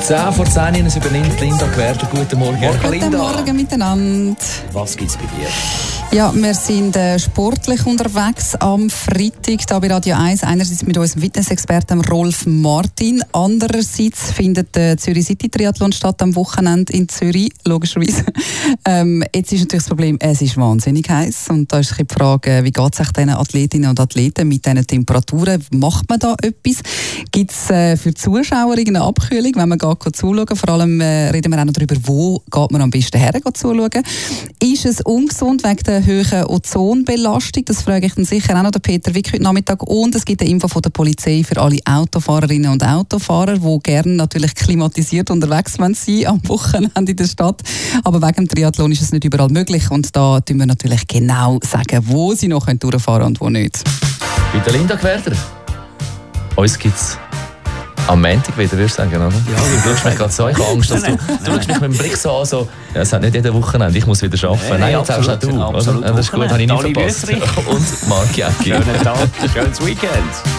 10 vor 10 es übernimmt Linda Querter. Guten Morgen. Guten Morgen miteinander. Was gibt es bei dir? Ja, wir sind sportlich unterwegs am Freitag hier bei Radio 1. Einerseits mit unserem Fitnessexperten Rolf Martin. Andererseits findet der Zürich City Triathlon statt am Wochenende in Zürich, logischerweise. Jetzt ist natürlich das Problem, es ist wahnsinnig heiß. Und da ist die Frage, wie geht es sich diesen Athletinnen und Athleten mit diesen Temperaturen? Macht man da etwas? Gibt es für die Zuschauer eine Abkühlung, wenn man geht zuschauen? Vor allem reden wir auch noch darüber, wo geht man am besten her zuschauen. Ist es ungesund wegen der hohen Ozonbelastung? Das frage ich dann sicher auch noch den Peter Wick heute Nachmittag. Und es gibt eine Info von der Polizei für alle Autofahrerinnen und Autofahrer, die gerne natürlich klimatisiert unterwegs sind am Wochenende in der Stadt. Aber wegen dem Triathlon ist es nicht überall möglich. Und da tun wir natürlich genau sagen, wo sie noch durchfahren und wo nicht. Bei der Linda Querter. Uns gibt es am Montag wieder, würdest du sagen, oder? Ja, du schaust mich gerade so, ich habe Angst, dass du schaust mich mit dem Blick so an, so, ja, es hat nicht jede Wochenende, ich muss wieder arbeiten. Nein, jetzt hast du. Absolut. Das ist gut, habe ich nie verpasst. Und Marc Jäcki. Schönen Tag, schönes Weekend.